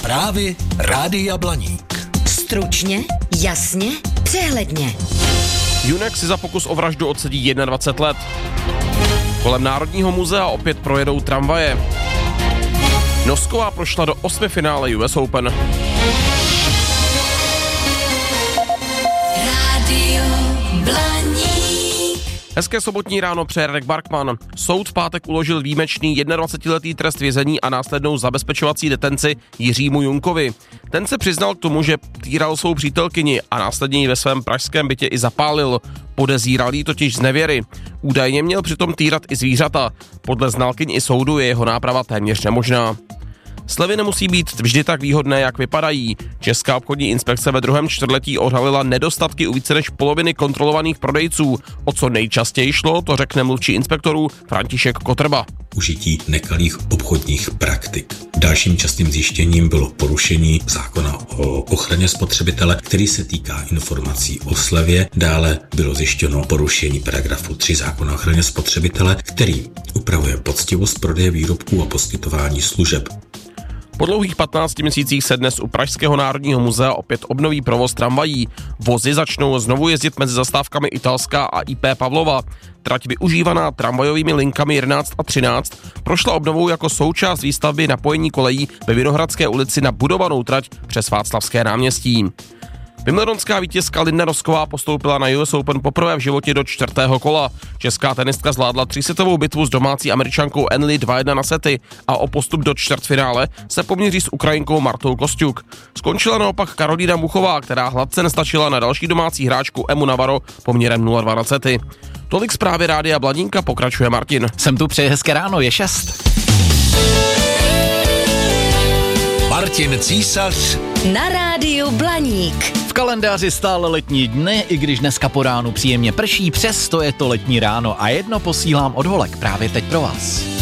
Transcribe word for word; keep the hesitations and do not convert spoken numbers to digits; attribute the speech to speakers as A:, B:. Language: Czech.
A: Zprávy Rádia Blaník.
B: Stručně, jasně, přehledně.
C: Junek si za pokus o vraždu odsedí dvacet jedna let. Kolem Národního muzea opět projedou tramvaje. Nosková prošla do osmifinále U S Open.
B: Rádio Blaník.
C: Hezké sobotní ráno přeje Radek Barkman. Soud v pátek uložil výjimečný dvacetijednoletý trest vězení a následnou zabezpečovací detenci Jiřímu Junkovi. Ten se přiznal k tomu, že týral svou přítelkyni a následně ji ve svém pražském bytě i zapálil. Podezíral jí totiž z nevěry. Údajně měl přitom týrat i zvířata. Podle znalkyň i soudu je jeho náprava téměř nemožná. Slevy nemusí být vždy tak výhodné, jak vypadají. Česká obchodní inspekce ve druhém čtvrtletí odhalila nedostatky u více než poloviny kontrolovaných prodejců. O co nejčastěji šlo, to řekne mluvčí inspektorů František Kotrba.
D: Užití nekalých obchodních praktik. Dalším častým zjištěním bylo porušení zákona o ochraně spotřebitele, který se týká informací o slevě. Dále bylo zjištěno porušení paragrafu tři zákona o ochraně spotřebitele, který upravuje poctivost prodeje výrobků a poskytování služeb.
C: Po dlouhých patnácti měsících se dnes u Pražského národního muzea opět obnoví provoz tramvají. Vozy začnou znovu jezdit mezi zastávkami Italská a I P Pavlova. Trať využívaná tramvajovými linkami jedenáct a třináct prošla obnovou jako součást výstavby napojení kolejí ve Vinohradské ulici na budovanou trať přes Václavské náměstí. Wimbledonská vítězka Linda Nosková postoupila na U S Open poprvé v životě do čtvrtého kola. Česká tenistka zvládla třísetovou bitvu s domácí Američankou Enli dva jedna na sety a o postup do čtvrtfinále se poměří s Ukrajinkou Martou Kosťuk. Skončila naopak Karolína Muchová, která hladce nestačila na další domácí hráčku Emu Navarro poměrem nula dva na sety. Tolik zprávy Rádia Bladínka, pokračuje Martin.
E: Jsem tu, přeji hezké ráno, je šest.
A: Martin Císař
B: Na Rádiu Blaník.
E: V kalendáři stále letní dny, i když dneska po ránu příjemně prší, přesto je to letní ráno a jedno posílám od holek právě teď pro vás.